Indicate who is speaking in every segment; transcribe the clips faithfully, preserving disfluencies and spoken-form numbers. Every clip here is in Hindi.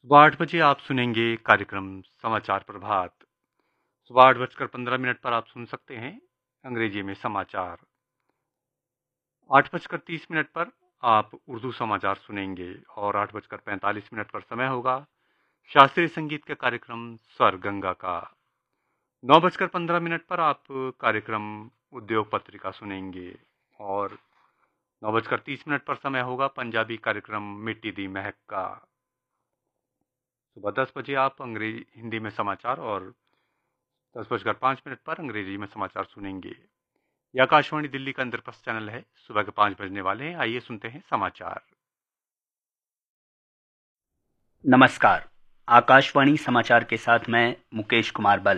Speaker 1: सुबह आठ बजे आप सुनेंगे कार्यक्रम समाचार प्रभात। सुबह आठ बजकर पंद्रह मिनट पर आप सुन सकते हैं अंग्रेजी में समाचार। आठ बजकर तीस मिनट पर आप उर्दू समाचार सुनेंगे और आठ बजकर पैंतालीस मिनट पर समय होगा शास्त्रीय संगीत के कार्यक्रम स्वर गंगा का। नौ बजकर पंद्रह मिनट पर आप कार्यक्रम उद्योग पत्रिका सुनेंगे और नौ बजकर तीस मिनट पर समय होगा पंजाबी कार्यक्रम मिट्टी दी महक का। सुबह दस बजे आप अंग्रेजी हिंदी में समाचार और दस बजकर पाँच मिनट पर अंग्रेजी में समाचार सुनेंगे। यह आकाशवाणी दिल्ली का इंद्रप्रस्थ चैनल है। सुबह के पाँच बजने वाले हैं। आइए सुनते हैं समाचार।
Speaker 2: नमस्कार, आकाशवाणी समाचार के साथ मैं मुकेश कुमार बल।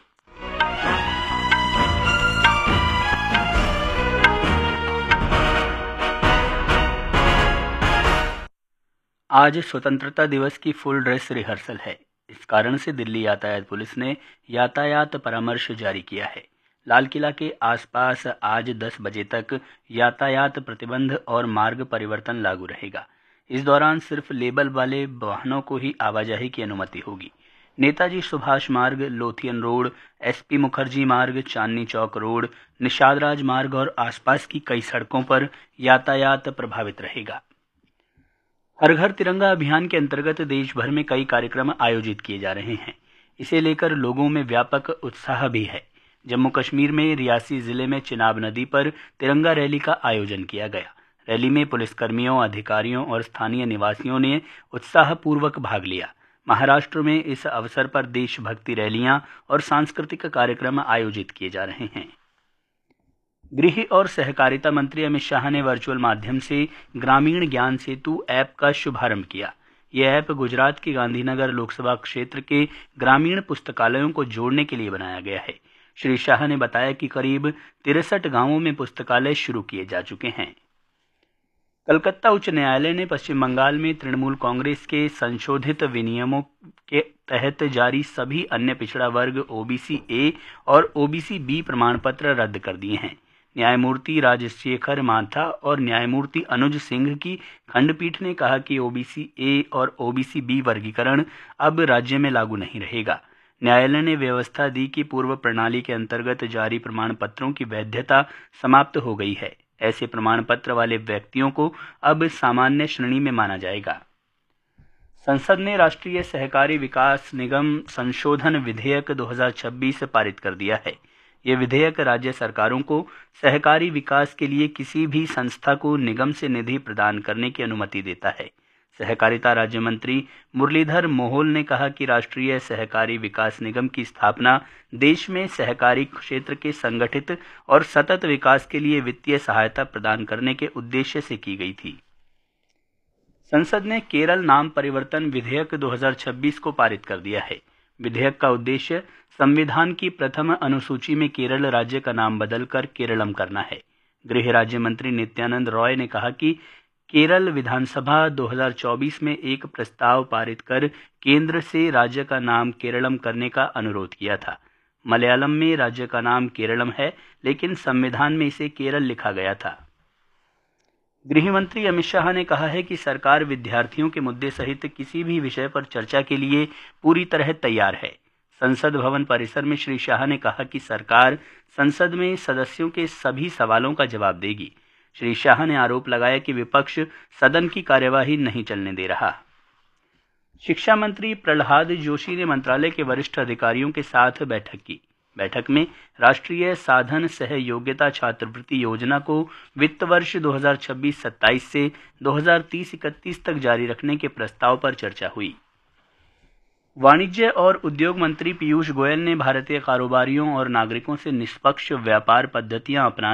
Speaker 2: आज स्वतंत्रता दिवस की फुल ड्रेस रिहर्सल है। इस कारण से दिल्ली यातायात पुलिस ने यातायात परामर्श जारी किया है। लाल किला के आसपास आज दस बजे तक यातायात प्रतिबंध और मार्ग परिवर्तन लागू रहेगा। इस दौरान सिर्फ लेबल वाले वाहनों को ही आवाजाही की अनुमति होगी। नेताजी सुभाष मार्ग, लोथियन रोड, एसपी मुखर्जी मार्ग, चांदनी चौक रोड, निषाद राज मार्ग और आसपास की कई सड़कों पर यातायात प्रभावित रहेगा। हर घर तिरंगा अभियान के अंतर्गत देश भर में कई कार्यक्रम आयोजित किए जा रहे हैं। इसे लेकर लोगों में व्यापक उत्साह भी है। जम्मू कश्मीर में रियासी जिले में चिनाब नदी पर तिरंगा रैली का आयोजन किया गया। रैली में पुलिसकर्मियों, अधिकारियों और स्थानीय निवासियों ने उत्साहपूर्वक भाग लिया। महाराष्ट्र में इस अवसर पर देशभक्ति रैलियां और सांस्कृतिक कार्यक्रम आयोजित किए जा रहे हैं। गृह और सहकारिता मंत्री अमित शाह ने वर्चुअल माध्यम से ग्रामीण ज्ञान सेतु ऐप का शुभारंभ किया। यह ऐप गुजरात के गांधीनगर लोकसभा क्षेत्र के ग्रामीण पुस्तकालयों को जोड़ने के लिए बनाया गया है। श्री शाह ने बताया कि करीब तिरसठ गांवों में पुस्तकालय शुरू किए जा चुके हैं। कलकत्ता उच्च न्यायालय ने पश्चिम बंगाल में तृणमूल कांग्रेस के संशोधित विनियमों के तहत जारी सभी अन्य पिछड़ा वर्ग ओबीसी ए और ओबीसी बी प्रमाण पत्र रद्द कर दिए हैं। न्यायमूर्ति राजशेखर माथा और न्यायमूर्ति अनुज सिंह की खंडपीठ ने कहा कि ओबीसी ए और ओबीसी बी वर्गीकरण अब राज्य में लागू नहीं रहेगा। न्यायालय ने व्यवस्था दी कि पूर्व प्रणाली के अंतर्गत जारी प्रमाण पत्रों की वैधता समाप्त हो गई है। ऐसे प्रमाण पत्र वाले व्यक्तियों को अब सामान्य श्रेणी में माना जाएगा। संसद ने राष्ट्रीय सहकारी विकास निगम संशोधन विधेयक दो हज़ार छब्बीस पारित कर दिया है। यह विधेयक राज्य सरकारों को सहकारी विकास के लिए किसी भी संस्था को निगम से निधि प्रदान करने की अनुमति देता है। सहकारिता राज्य मंत्री मुरलीधर मोहोल ने कहा कि राष्ट्रीय सहकारी विकास निगम की स्थापना देश में सहकारी क्षेत्र के संगठित और सतत विकास के लिए वित्तीय सहायता प्रदान करने के उद्देश्य से की गई थी। संसद ने केरल नाम परिवर्तन विधेयक दो हज़ार छब्बीस को पारित कर दिया है। विधेयक का उद्देश्य संविधान की प्रथम अनुसूची में केरल राज्य का नाम बदलकर केरलम करना है। गृह राज्य मंत्री नित्यानंद रॉय ने कहा कि केरल विधानसभा दो हज़ार चौबीस में एक प्रस्ताव पारित कर केंद्र से राज्य का नाम केरलम करने का अनुरोध किया था। मलयालम में राज्य का नाम केरलम है, लेकिन संविधान में इसे केरल लिखा गया था। गृह मंत्री अमित शाह ने कहा है कि सरकार विद्यार्थियों के मुद्दे सहित किसी भी विषय पर चर्चा के लिए पूरी तरह तैयार है। संसद भवन परिसर में श्री शाह ने कहा कि सरकार संसद में सदस्यों के सभी सवालों का जवाब देगी। श्री शाह ने आरोप लगाया कि विपक्ष सदन की कार्यवाही नहीं चलने दे रहा। शिक्षा मंत्री प्रहलाद जोशी ने मंत्रालय के वरिष्ठ अधिकारियों के साथ बैठक की। बैठक में राष्ट्रीय साधन सह योग्यता छात्रवृत्ति योजना को वित्त वर्ष दो हज़ार छब्बीस सत्ताईस से दो हज़ार तीस इकतीस तक जारी रखने के प्रस्ताव पर चर्चा हुई। वाणिज्य और उद्योग मंत्री पीयूष गोयल ने भारतीय कारोबारियों और नागरिकों से निष्पक्ष व्यापार पद्धतियां अपनाने